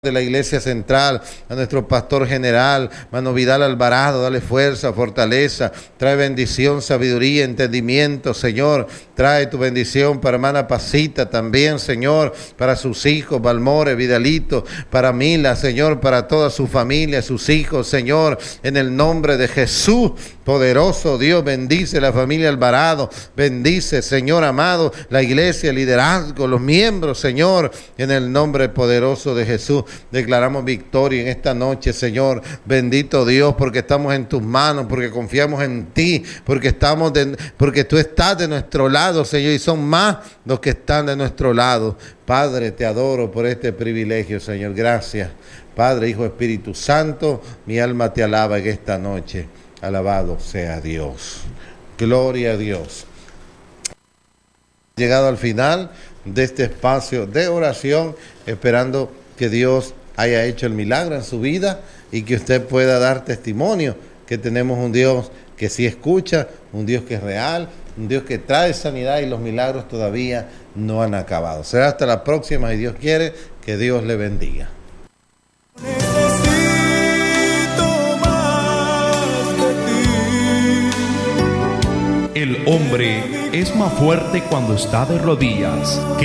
de la Iglesia Central, a nuestro pastor general, Mano Vidal Alvarado, dale fuerza, fortaleza, trae bendición, sabiduría, entendimiento, Señor, trae tu bendición para hermana Pasita también, Señor, para sus hijos, Balmore, Vidalito, para Mila, Señor, para toda su familia, sus hijos, Señor, en el nombre de Jesús, poderoso Dios, bendice la familia Alvarado, bendice, Señor amado, la iglesia, el liderazgo, los miembros, Señor, en el nombre poderoso de Jesús. Declaramos victoria en esta noche, Señor. Bendito Dios, porque estamos en tus manos, porque confiamos en ti, porque tú estás de nuestro lado, Señor, y son más los que están de nuestro lado. Padre, te adoro por este privilegio, Señor. Gracias. Padre, Hijo, Espíritu Santo, mi alma te alaba en esta noche. Alabado sea Dios. Gloria a Dios. Llegado al final de este espacio de oración, esperando que Dios haya hecho el milagro en su vida y que usted pueda dar testimonio que tenemos un Dios que sí escucha, un Dios que es real, un Dios que trae sanidad y los milagros todavía no han acabado. Será hasta la próxima, si Dios quiere, que Dios le bendiga. El hombre es más fuerte cuando está de rodillas